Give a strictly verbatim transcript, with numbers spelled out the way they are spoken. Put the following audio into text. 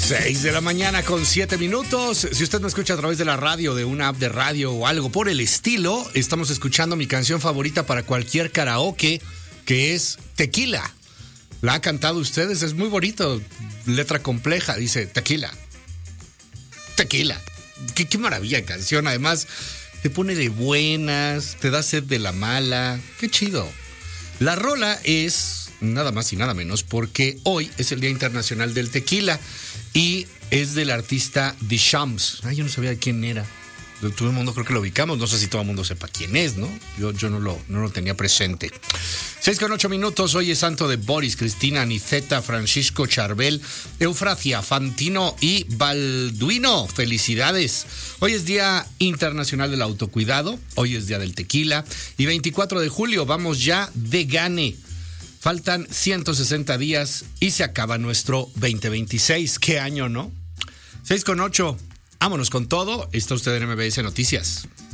seis de la mañana con siete minutos. Si usted me escucha a través de la radio, de una app de radio o algo por el estilo, estamos escuchando mi canción favorita para cualquier karaoke, que es Tequila. La han cantado ustedes, es muy bonito. Letra compleja, dice Tequila. Tequila. Qué, qué maravilla de canción. Además, te pone de buenas, te da sed de la mala. Qué chido. La rola es nada más y nada menos porque hoy es el Día Internacional del Tequila y es del artista Deschamps. Ah, yo no sabía quién era. Todo el mundo creo que lo ubicamos. No sé si todo el mundo sepa quién es, ¿no? Yo, yo no, lo, no lo tenía presente. seis con ocho minutos. Hoy es santo de Boris, Cristina, Aniceta, Francisco, Charbel, Eufrasia, Fantino y Balduino. Felicidades. Hoy es Día Internacional del Autocuidado. Hoy es Día del Tequila. Y veinticuatro de julio vamos ya de gane. Faltan ciento sesenta días y se acaba nuestro veinte veintiséis. ¿Qué año, no? seis con ocho. Vámonos con todo. Está usted en M B S Noticias.